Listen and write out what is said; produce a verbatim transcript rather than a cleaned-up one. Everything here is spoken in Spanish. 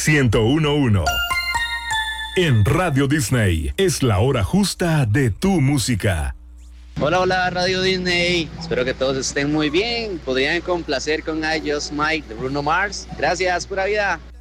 ciento uno punto uno. En Radio Disney es la hora justa de tu música. Hola, hola Radio Disney, espero que todos estén muy bien. ¿Podrían complacer con I Just Might de Bruno Mars? Gracias, pura vida.